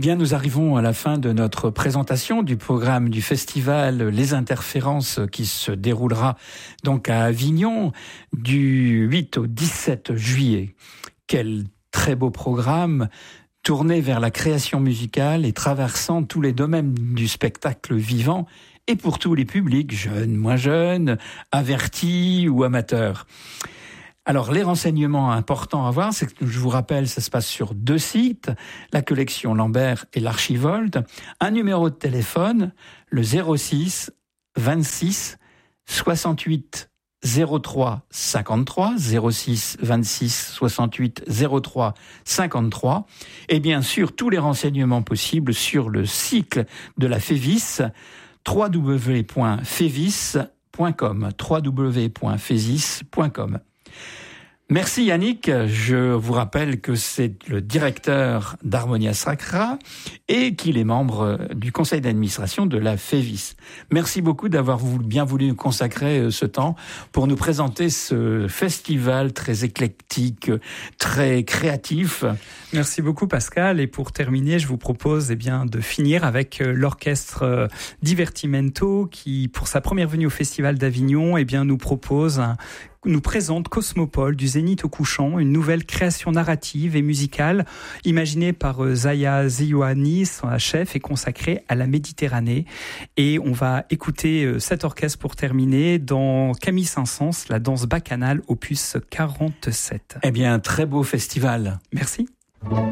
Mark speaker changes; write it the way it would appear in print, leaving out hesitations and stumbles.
Speaker 1: bien, nous arrivons à la fin de notre présentation du programme du festival Les Interférences qui se déroulera donc à Avignon du 8 au 17 juillet. Quel très beau programme tourné vers la création musicale et traversant tous les domaines du spectacle vivant et pour tous les publics, jeunes, moins jeunes, avertis ou amateurs. Alors, les renseignements importants à voir, c'est que je vous rappelle, ça se passe sur 2 sites, la collection Lambert et l'Archivolte, un numéro de téléphone, le 06 26 68 03 53, 06 26 68 03 53, et bien sûr tous les renseignements possibles sur le cycle de la FEVIS, www.fevis.com, www.fevis.com. Merci Yannick, je vous rappelle que c'est le directeur d'Harmonia Sacra et qu'il est membre du conseil d'administration de la FEVIS. Merci beaucoup d'avoir bien voulu nous consacrer ce temps pour nous présenter ce festival très éclectique, très créatif.
Speaker 2: Merci beaucoup Pascal, et pour terminer, je vous propose de finir avec l'orchestre Divertimento qui, pour sa première venue au Festival d'Avignon, nous présente Cosmopole du Zénith au couchant, une nouvelle création narrative et musicale imaginée par Zaya Zioani, son chef, et consacrée à la Méditerranée. Et on va écouter cet orchestre pour terminer dans Camille Saint-Saëns, la danse bacchanale, opus 47.
Speaker 1: Eh bien, très beau festival.
Speaker 2: Merci.